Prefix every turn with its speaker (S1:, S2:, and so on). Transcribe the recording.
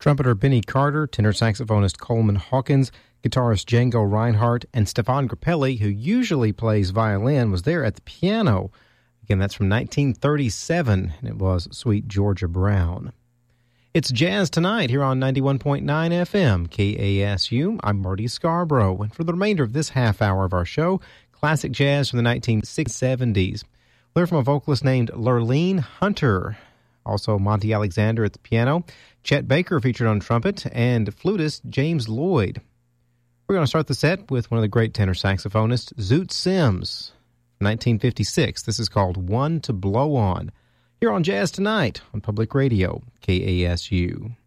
S1: Trumpeter Benny Carter, tenor saxophonist Coleman Hawkins, guitarist Django Reinhardt, and Stefan Grappelli, who usually plays violin, was there at the piano. Again, that's from 1937, and it was Sweet Georgia Brown. It's Jazz Tonight here on 91.9 FM, KASU. I'm Marty Scarborough, and for the remainder of this half hour of our show, classic jazz from the 1970s. We'll hear from a vocalist named Lurleen Hunter, also Monty Alexander at the piano, Chet Baker featured on trumpet, and flutist James Lloyd. We're going to start the set with one of the great tenor saxophonists, Zoot Sims, from 1956. This is called One to Blow On, here on Jazz Tonight on Public Radio, KASU.